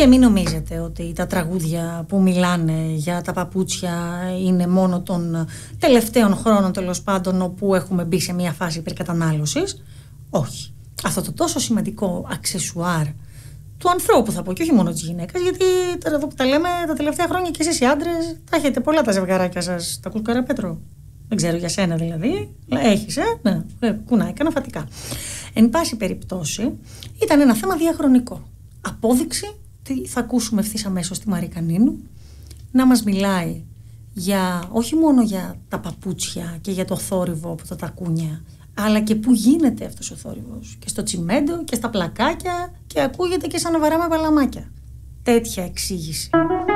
Και μην νομίζετε ότι τα τραγούδια που μιλάνε για τα παπούτσια είναι μόνο των τελευταίων χρόνων, τέλος πάντων, όπου έχουμε μπει σε μια φάση υπερκατανάλωσης. Όχι. Αυτό το τόσο σημαντικό αξεσουάρ του ανθρώπου, θα πω, και όχι μόνο της γυναίκας, γιατί τώρα εδώ που τα λέμε τα τελευταία χρόνια και εσείς οι άντρες τα έχετε πολλά τα ζευγαράκια σας. Τα ακούς, Καραπέτρο? Δεν ξέρω για σένα δηλαδή. Έχεις, ναι, κουνάει καναφατικά. Εν πάση περιπτώσει, ήταν ένα θέμα διαχρονικό. Απόδειξη. Τι θα ακούσουμε ευθύς αμέσως τη Μαρή Κανίνου να μας μιλάει όχι μόνο για τα παπούτσια και για το θόρυβο από τα τακούνια, αλλά και πού γίνεται αυτός ο θόρυβος, και στο τσιμέντο και στα πλακάκια, και ακούγεται και σαν να βαράμε παλαμάκια. Τέτοια εξήγηση.